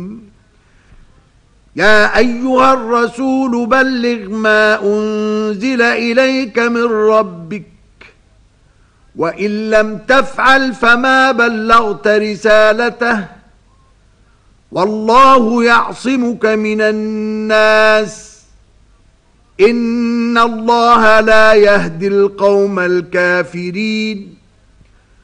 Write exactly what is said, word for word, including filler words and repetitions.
يا أيها الرسول بلغ ما أنزل إليك من ربك وإن لم تفعل فما بلغت رسالته والله يعصمك من الناس إن الله لا يهدي القوم الكافرين